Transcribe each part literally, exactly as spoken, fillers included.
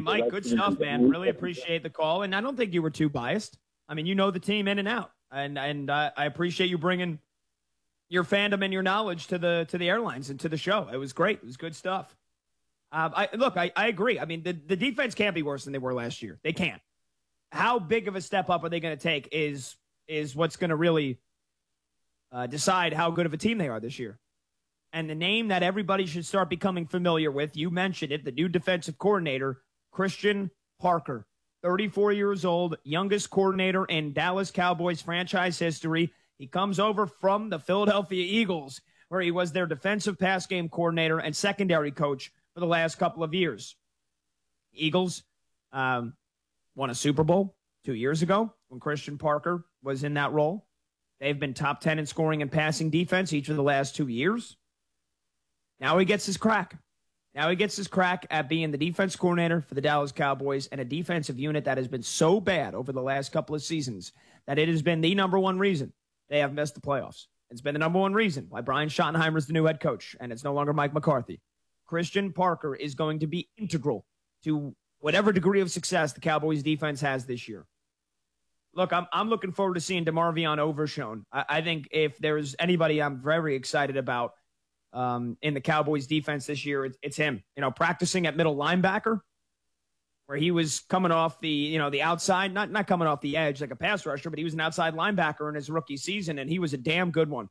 Mike, good stuff, man. Really appreciate the call, and I don't think you were too biased. I mean, you know the team in and out, and and uh, I appreciate you bringing your fandom and your knowledge to the to the airlines and to the show. It was great. It was good stuff. Um, I, look, I, I agree. I mean, the, the defense can't be worse than they were last year. They can't. How big of a step up are they going to take is is what's going to really uh, decide how good of a team they are this year. And the name that everybody should start becoming familiar with, you mentioned it, the new defensive coordinator, Christian Parker, thirty-four years old, youngest coordinator in Dallas Cowboys franchise history. He comes over from the Philadelphia Eagles, where he was their defensive pass game coordinator and secondary coach for the last couple of years. Eagles um, won a Super Bowl two years ago when Christian Parker was in that role. They've been top ten in scoring and passing defense each of the last two years. Now he gets his crack. Now he gets his crack at being the defense coordinator for the Dallas Cowboys and a defensive unit that has been so bad over the last couple of seasons that it has been the number one reason they have missed the playoffs. It's been the number one reason why Brian Schottenheimer is the new head coach, and it's no longer Mike McCarthy. Christian Parker is going to be integral to whatever degree of success the Cowboys defense has this year. Look, I'm I'm looking forward to seeing DeMarvion Overshown. I, I think if there's anybody I'm very excited about um, in the Cowboys defense this year, it, it's him. You know, practicing at middle linebacker, where he was coming off the, you know, the outside, not not coming off the edge like a pass rusher, but he was an outside linebacker in his rookie season, and he was a damn good one.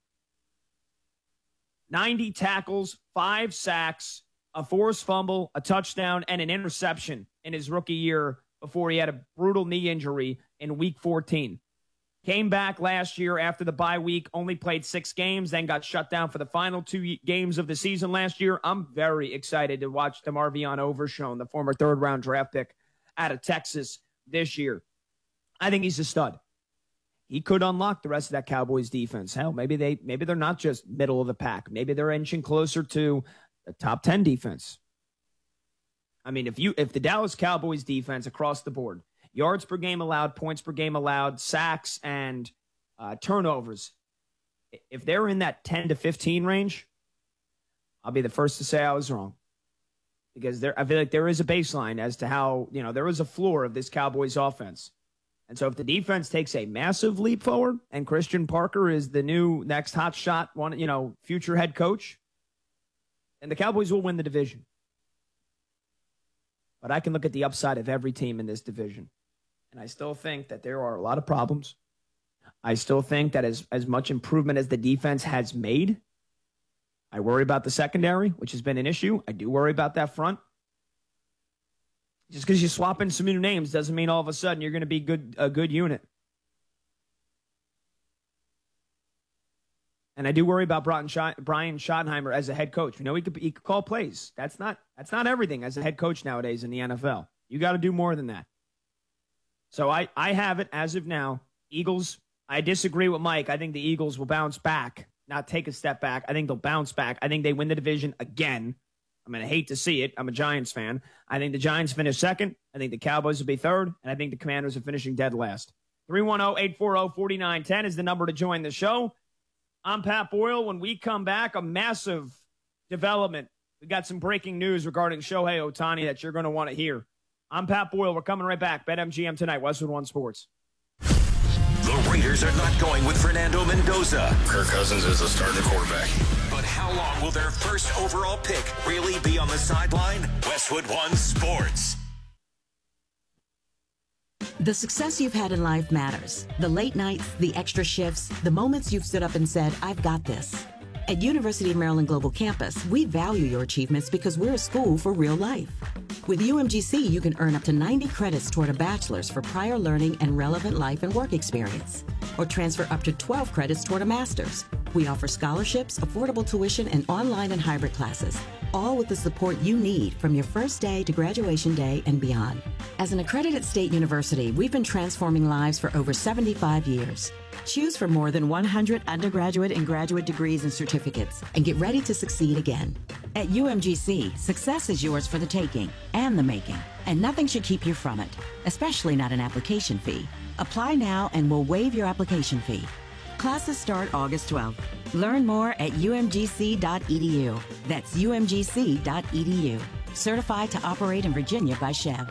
ninety tackles, five sacks, a forced fumble, a touchdown, and an interception in his rookie year before he had a brutal knee injury in week fourteen. Came back last year after the bye week, only played six games, then got shut down for the final two games of the season last year. I'm very excited to watch DeMarvion Overshown, the former third-round draft pick out of Texas this year. I think he's a stud. He could unlock the rest of that Cowboys defense. Hell, maybe they maybe they're not just middle of the pack. Maybe they're inching closer to the top ten defense. I mean, if you if the Dallas Cowboys defense across the board, yards per game allowed, points per game allowed, sacks, and uh, turnovers, if they're in that ten to fifteen range, I'll be the first to say I was wrong. Because there, I feel like there is a baseline as to how, you know, there is a floor of this Cowboys offense. And so if the defense takes a massive leap forward and Christian Parker is the new next hot shot, one, you know, future head coach, then the Cowboys will win the division. But I can look at the upside of every team in this division. And I still think that there are a lot of problems. I still think that as, as much improvement as the defense has made, I worry about the secondary, which has been an issue. I do worry about that front. Just because you swap in some new names doesn't mean all of a sudden you're going to be good a good unit. And I do worry about Brian Schottenheimer as a head coach. We know he could, he could call plays. That's not that's not everything as a head coach nowadays in the N F L. You got to do more than that. So I, I have it as of now. Eagles, I disagree with Mike. I think the Eagles will bounce back, not take a step back. I think they'll bounce back. I think they win the division again. I'm going to hate to see it. I'm a Giants fan. I think the Giants finish second. I think the Cowboys will be third. And I think the Commanders are finishing dead last. three one zero, eight four zero, four nine one zero is the number to join the show. I'm Pat Boyle. When we come back, a massive development. We got some breaking news regarding Shohei Ohtani that you're going to want to hear. I'm Pat Boyle. We're coming right back. BetMGM tonight, Westwood One Sports. The Raiders are not going with Fernando Mendoza. Kirk Cousins is a starting quarterback. But how long will their first overall pick really be on the sideline? Westwood One Sports. The success you've had in life matters. The late nights, the extra shifts, the moments you've stood up and said, I've got this. At University of Maryland Global Campus, we value your achievements because we're a school for real life. With U M G C, you can earn up to ninety credits toward a bachelor's for prior learning and relevant life and work experience, or transfer up to twelve credits toward a master's. We offer scholarships, affordable tuition, and online and hybrid classes, all with the support you need from your first day to graduation day and beyond. As an accredited state university, we've been transforming lives for over seventy-five years. Choose from more than one hundred undergraduate and graduate degrees and certificates, and get ready to succeed again. At U M G C, success is yours for the taking and the making, and nothing should keep you from it, especially not an application fee. Apply now and we'll waive your application fee. Classes start August twelfth. Learn more at U M G C dot E D U. That's U M G C dot E D U. Certified to operate in Virginia by Chev.